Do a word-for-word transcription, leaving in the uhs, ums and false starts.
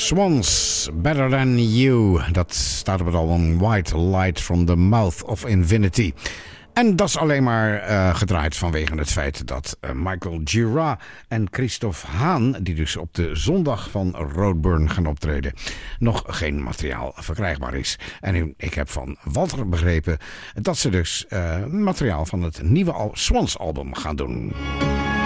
Swans, Better Than You. Dat staat op het album White Light from the Mouth of Infinity. En dat is alleen maar uh, gedraaid vanwege het feit dat uh, Michael Gira en Christophe Haan, die dus op de zondag van Roadburn gaan optreden, nog geen materiaal verkrijgbaar is. En ik heb van Walter begrepen dat ze dus uh, materiaal van het nieuwe Swans album gaan doen.